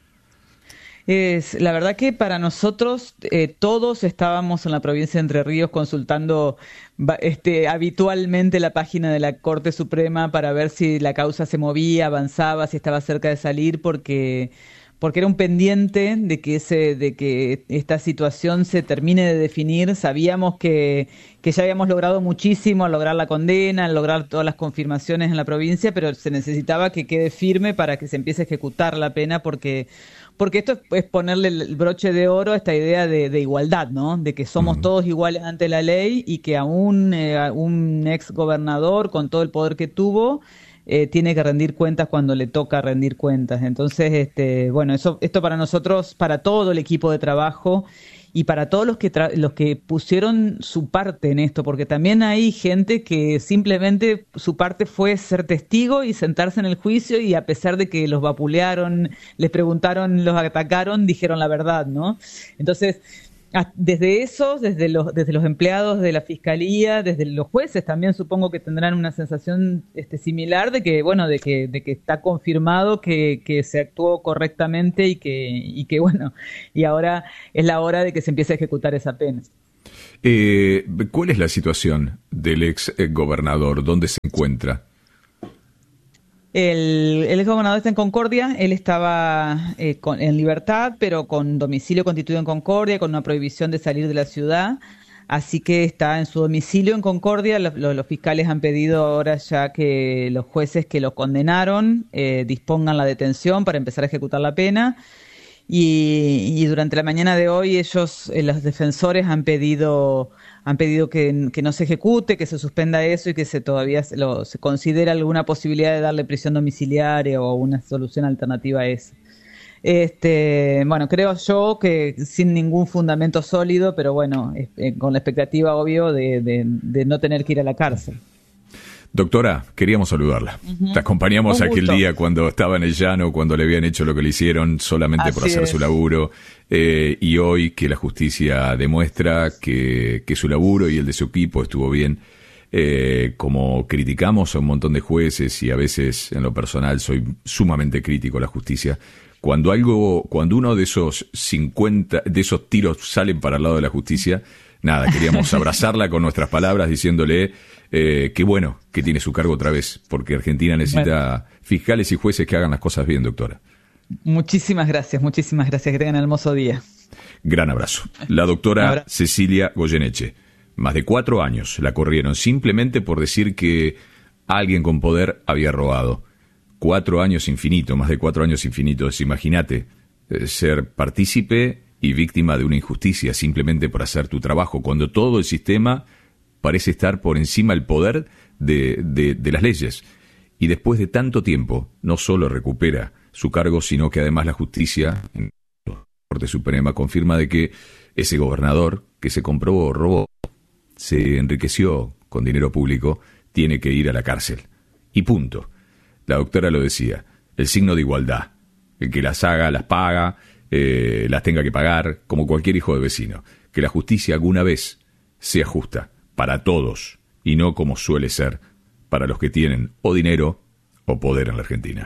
Es, la verdad que para nosotros eh, todos estábamos en la provincia de Entre Ríos consultando este, habitualmente la página de la Corte Suprema para ver si la causa se movía, avanzaba, si estaba cerca de salir, porque porque era un pendiente de que ese de que esta situación se termine de definir. Sabíamos que, que ya habíamos logrado muchísimo al lograr la condena, al lograr todas las confirmaciones en la provincia, pero se necesitaba que quede firme para que se empiece a ejecutar la pena, porque porque esto es, es ponerle el broche de oro a esta idea de, de igualdad, ¿no? De que somos uh-huh. todos iguales ante la ley y que a un, eh, a un ex gobernador con todo el poder que tuvo eh, tiene que rendir cuentas cuando le toca rendir cuentas. Entonces, este, bueno, eso, esto para nosotros, para todo el equipo de trabajo y para todos los que tra- los que pusieron su parte en esto, porque también hay gente que simplemente su parte fue ser testigo y sentarse en el juicio, y a pesar de que los vapulearon, les preguntaron, los atacaron, dijeron la verdad, ¿no? Entonces, desde esos, desde los, desde los empleados de la fiscalía, desde los jueces también supongo que tendrán una sensación este, similar de que, bueno, de que, de que está confirmado que, que se actuó correctamente y que, y que, bueno, y ahora es la hora de que se empiece a ejecutar esa pena. Eh, ¿Cuál es la situación del ex gobernador? ¿Dónde se encuentra? El, el exgobernador está en Concordia, él estaba eh, con, en libertad, pero con domicilio constituido en Concordia, con una prohibición de salir de la ciudad, así que está en su domicilio en Concordia. Los, los, los fiscales han pedido ahora ya que los jueces que lo condenaron eh, dispongan la detención para empezar a ejecutar la pena. Y, y durante la mañana de hoy ellos, eh, los defensores han pedido han pedido que, que no se ejecute, que se suspenda eso y que se todavía se, lo, se considere alguna posibilidad de darle prisión domiciliaria o una solución alternativa a eso. Este, bueno, creo yo que sin ningún fundamento sólido, pero bueno, eh, con la expectativa, obvio, de, de, de no tener que ir a la cárcel. Doctora, queríamos saludarla. Uh-huh. Te acompañamos Un aquel gusto. día cuando estaba en el llano, cuando le habían hecho lo que le hicieron solamente por Así hacer es. su laburo. Eh, y hoy que la justicia demuestra que, que su laburo y el de su equipo estuvo bien. Eh, como criticamos a un montón de jueces y a veces en lo personal soy sumamente crítico a la justicia, cuando algo, cuando uno de esos cincuenta, de esos tiros salen para el lado de la justicia, nada, queríamos abrazarla con nuestras palabras diciéndole eh, que bueno, que tiene su cargo otra vez, porque Argentina necesita Bueno. fiscales y jueces que hagan las cosas bien, doctora. Muchísimas gracias, muchísimas gracias. Que tengan un hermoso día. Gran abrazo. La doctora Abrazo. Cecilia Goyeneche. Más de cuatro años la corrieron simplemente por decir que alguien con poder había robado. Cuatro años infinito, más de cuatro años infinitos. Imagínate eh, ser partícipe y víctima de una injusticia simplemente por hacer tu trabajo, cuando todo el sistema parece estar por encima del poder de, de, de las leyes. Y después de tanto tiempo, no solo recupera su cargo, sino que además la justicia, en la Corte Suprema, confirma de que ese gobernador que se comprobó o robó, se enriqueció con dinero público, tiene que ir a la cárcel. Y punto. La doctora lo decía, el signo de igualdad. El que las haga, las paga, eh, las tenga que pagar, como cualquier hijo de vecino. Que la justicia alguna vez sea justa para todos, y no como suele ser para los que tienen o dinero o poder en la Argentina.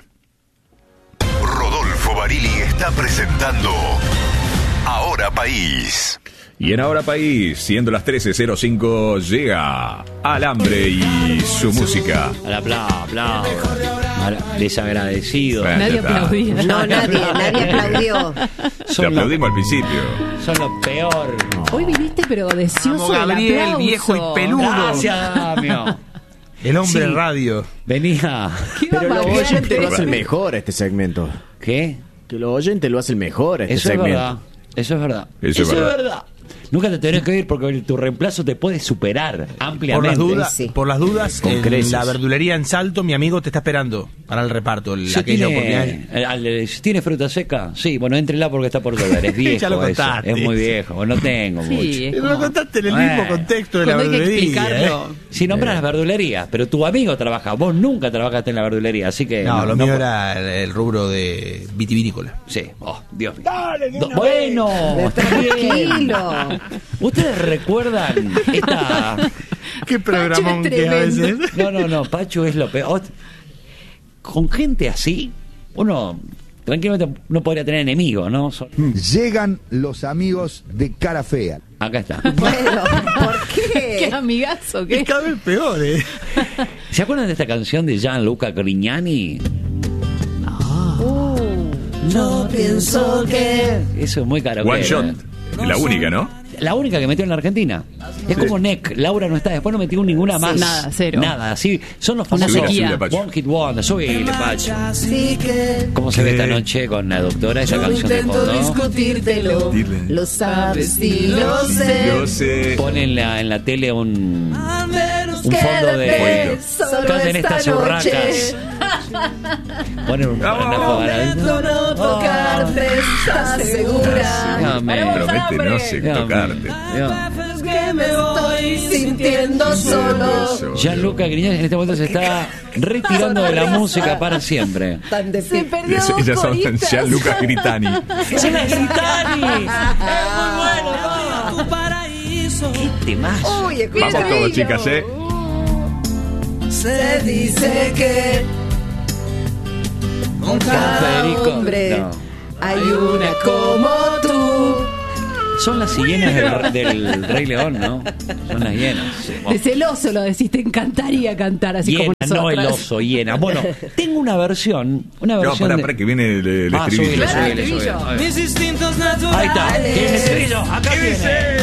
Rodolfo Barili está presentando Ahora País. Y en Ahora País, siendo las trece cero cinco, llega Alambre y su música. Al aplauso, aplauso. Desagradecido. Bueno, Nadie ya está. aplaudía. No, nadie, nadie aplaudió. Te aplaudimos al principio. Son lo peor. Hoy viniste pero deseoso Vamos, del Gabriel, aplauso. viejo y peludo. Gracias, Damio. El hombre Sí. radio. Venía. Qué Pero los variante. oyentes lo hacen mejor este segmento. ¿Qué? Que los oyentes lo hacen mejor este Eso es segmento. verdad. Eso es verdad. Eso es verdad. Nunca te tenés que ir porque tu reemplazo te puede superar Por ampliamente. las dudas, Sí. por las dudas Con en creces. la verdulería en Salto, mi amigo te está esperando para el reparto. el- Si aquella tiene, oportunidad. eh, al- si tiene fruta seca, sí, bueno, éntrela porque está por doler. Es viejo Ya lo eso, contaste. es muy viejo, no tengo Sí, mucho. es Lo como- contaste en el Bueno. mismo contexto de la Cuando hay que verdulería. explicarlo. ¿eh? Si nombras las verdulerías, pero tu amigo trabaja, vos nunca trabajaste en la verdulería, así que... No, lo no mío po- era el, el rubro de vitivinícola. Sí, oh, Dios mío. Do- bueno, está bien. Tranquilo. ¿Ustedes recuerdan esta...? Qué programón que a veces. No, no, no, Pacho es lo peor. Con gente así, uno tranquilamente no podría tener enemigos, ¿no? Son- Llegan los amigos de Cara Fea. Acá está. Bueno, ¿por Qué qué? amigazo, qué. Es cada vez peor, ¿eh? ¿Se acuerdan de esta canción de Gianluca Grignani? No pienso que... Eso es muy caro. One Shot. La única, ¿no? La única que metió en la Argentina. Es como Neck, Laura no está, después no metió ninguna más. Nada, cero. Nada, así. Son los Una famosos. sequía. One Hit Wonder, subile, Pacho. Así que... ¿Cómo se ve esta noche con la doctora esa Yo canción de intento fondo? discutírtelo, Dile. lo sabes y lo sé. Yo sé. Ponen en la, en la tele un, A menos un que fondo de... de solo Canten esta estas noche. urracas. Ponen un... una Prometo no tocarte, ¿estás segura? No, me- Promete no sé No, tocarte. Es que me estoy sintiendo solo. Gianluca Grignani en este momento se está retirando de la música para siempre. Tan de Se pie. perdió Ellas dos ellas son coristas. Gianluca Gritani. ¡Es la Gritani! ¡Es muy bueno! ¿Qué temazo? Uy, escucha Vamos el todos, brillo. chicas, ¿eh? Se dice que con cada Federico. hombre No. hay una como tú. Son las hienas del, del Rey León, ¿no? Son las hienas. Sí. Es el oso, lo decís, te encantaría cantar así Hiena, como nosotras. no el oso, hiena. Bueno, tengo una versión, una No, versión para, de... para que viene el, el Ah, estribillo. subile, subile, subile. mis instintos naturales. Ahí está, tiene el estribillo, acá viene.